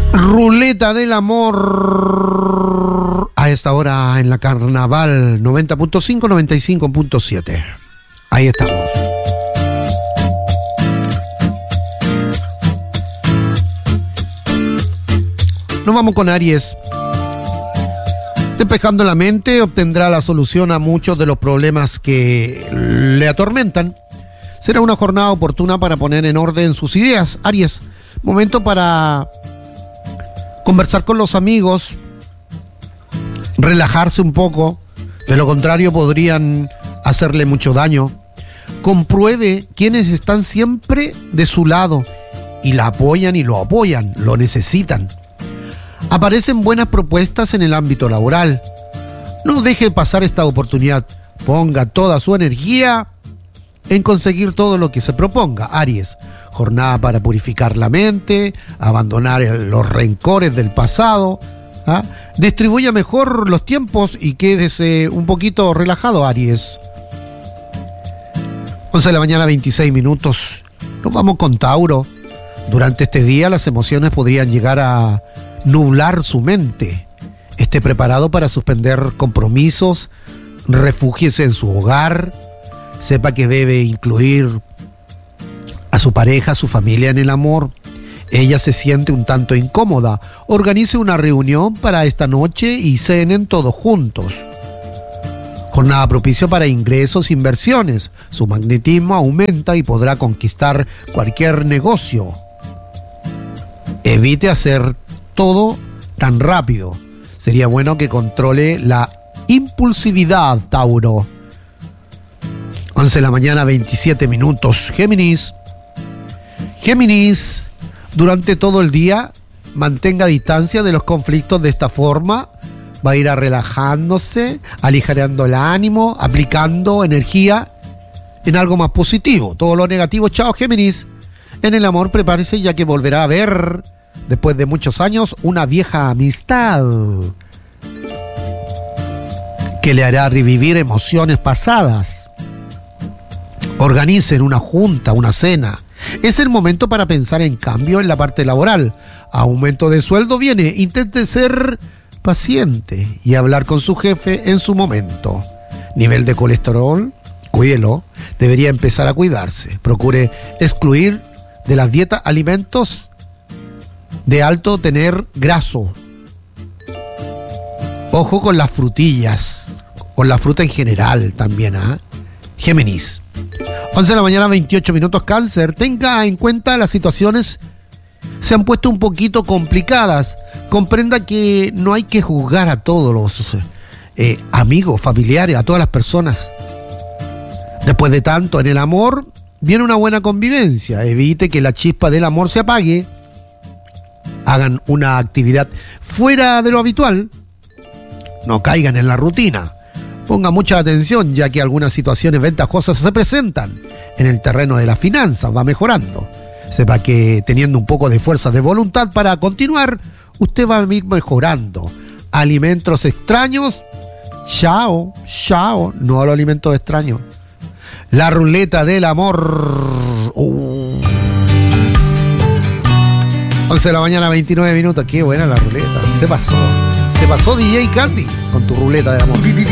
Ruleta del amor a esta hora en la Carnaval 90.5, 95.7. Ahí estamos. Nos vamos con Aries. Despejando la mente, obtendrá la solución a muchos de los problemas que le atormentan. Será una jornada oportuna para poner en orden sus ideas. Aries, momento para conversar con los amigos, relajarse un poco, de lo contrario podrían hacerle mucho daño. Compruebe quiénes están siempre de su lado y la apoyan y lo apoyan, lo necesitan. Aparecen buenas propuestas en el ámbito laboral. No deje pasar esta oportunidad. Ponga toda su energía en conseguir todo lo que se proponga. Aries, jornada para purificar la mente, abandonar los rencores del pasado. Distribuya mejor los tiempos y quédese un poquito relajado, Aries. 11 de la mañana, 26 minutos. Nos vamos con Tauro. Durante este día las emociones podrían llegar a nublar su mente. Esté preparado para suspender compromisos, refúgiese en su hogar, sepa que debe incluir a su pareja, a su familia en el amor. Ella se siente un tanto incómoda. Organice una reunión para esta noche y cenen todos juntos. Jornada propicia para ingresos e inversiones. Su magnetismo aumenta y podrá conquistar cualquier negocio. Evite hacer todo tan rápido. Sería bueno que controle la impulsividad, Tauro. 11 de la mañana, 27 minutos. Géminis. Géminis, durante todo el día, mantenga distancia de los conflictos. De esta forma va a ir relajándose, aligerando el ánimo, aplicando energía en algo más positivo. Todo lo negativo, chao, Géminis. En el amor, prepárese, ya que volverá a ver, después de muchos años, una vieja amistad que le hará revivir emociones pasadas. Organicen una junta, una cena. Es el momento para pensar en cambio en la parte laboral. Aumento de sueldo viene. Intente ser paciente y hablar con su jefe en su momento. Nivel de colesterol, cuídelo. Debería empezar a cuidarse. Procure excluir de las dietas alimentos de alto tener graso. Ojo con las frutillas, con la fruta en general también, Géminis. 11 de la mañana, 28 minutos, Cáncer. Tenga en cuenta las situaciones se han puesto un poquito complicadas. Comprenda que no hay que juzgar a todos los amigos, familiares, a todas las personas. Después de tanto en el amor, viene una buena convivencia. Evite que la chispa del amor se apague. Hagan una actividad fuera de lo habitual. No caigan en la rutina. Ponga mucha atención, ya que algunas situaciones ventajosas se presentan. En el terreno de las finanzas va mejorando. Sepa que teniendo un poco de fuerza de voluntad para continuar, usted va a ir mejorando. Alimentos extraños, chao, chao, no a los alimentos extraños. La ruleta del amor. 11 de la mañana, 29 minutos. Qué buena la ruleta. Se pasó DJ Candy con tu ruleta del amor.